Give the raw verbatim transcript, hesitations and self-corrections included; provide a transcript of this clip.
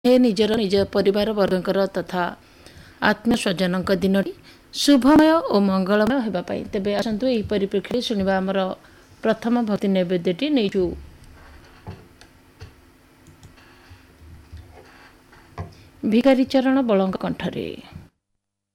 हे निजर निज परिवार वर्गकर तथा आत्मीय स्वजन दिनटी शुभमय और मंगलमय होगापाई तेरे आसतु यही परिप्रेक्षी शुणा आमर प्रथम भक्ति नैवेद्यटी नहीं भिखारी चरण बलंक कंठरे।